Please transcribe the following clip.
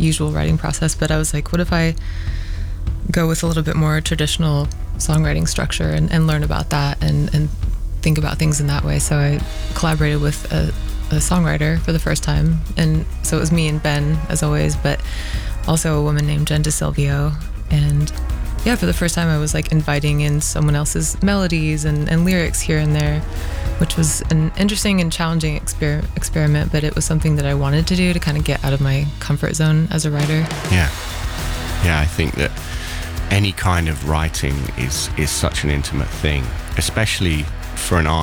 usual writing process, but I was like, what if I go with a little bit more traditional songwriting structure and learn about that and think about things in that way. So I collaborated with a songwriter for the first time, and so it was me and Ben as always, but also a woman named Jen DeSilvio. And yeah, for the first time I was like inviting in someone else's melodies and lyrics here and there, which was an interesting and challenging experiment, but it was something that I wanted to do to kind of get out of my comfort zone as a writer. Yeah, I think that any kind of writing is such an intimate thing, especially for an